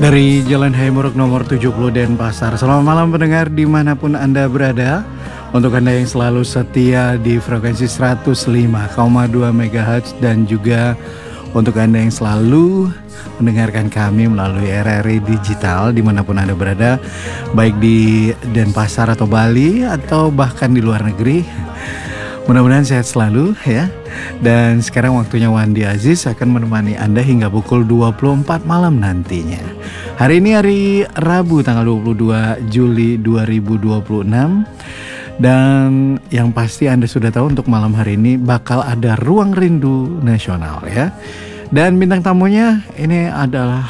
Dari Jalan Hayamuruk nomor 70 Denpasar. Selamat malam pendengar dimanapun Anda berada. Untuk Anda yang selalu setia di frekuensi 105,2 MHz dan juga untuk Anda yang selalu mendengarkan kami melalui RRI Digital dimanapun Anda berada, baik di Denpasar atau Bali atau bahkan di luar negeri. Mudah-mudahan sehat selalu ya. Dan sekarang waktunya Wandi Aziz akan menemani Anda hingga pukul 24 malam nantinya. Hari ini hari Rabu tanggal 22 Juli 2026. Dan yang pasti Anda sudah tahu untuk malam hari ini bakal ada Ruang Rindu Nasional ya. Dan bintang tamunya ini adalah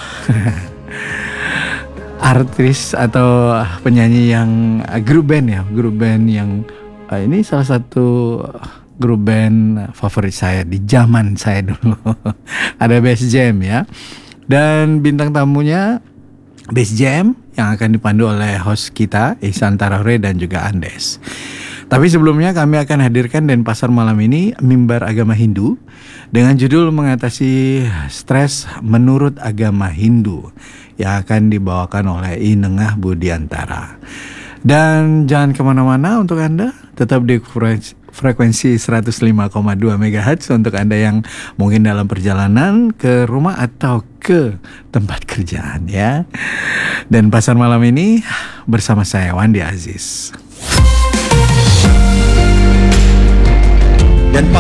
artis atau penyanyi yang grup band yang ini salah satu grup band favorit saya di zaman saya dulu. Ada Bass Jam ya. Dan bintang tamunya Bass Jam yang akan dipandu oleh host kita Ihsan Tarahre dan juga Andes. Tapi sebelumnya kami akan hadirkan Denpasar malam ini Mimbar Agama Hindu dengan judul mengatasi stres menurut agama Hindu yang akan dibawakan oleh Inengah Budiantara. Dan jangan kemana-mana untuk Anda, tetap di frekuensi 105,2 MHz untuk Anda yang mungkin dalam perjalanan ke rumah atau ke tempat kerjaan ya. Dan pasar malam ini bersama saya Wandi Aziz.